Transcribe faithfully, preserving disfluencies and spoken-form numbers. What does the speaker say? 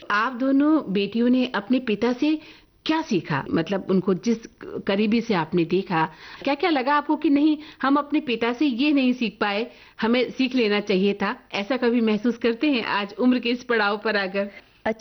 आप दोनों बेटियों ने अपने पिता से क्या सीखा? मतलब उनको जिस करीबी से आपने देखा, क्या-क्या लगा आपको कि नहीं हम अपने पिता से ये नहीं सीख पाए, हमें सीख लेना चाहिए था? ऐसा कभी महसूस करते हैं आज उम्र के इस पड़ाव पर आकर?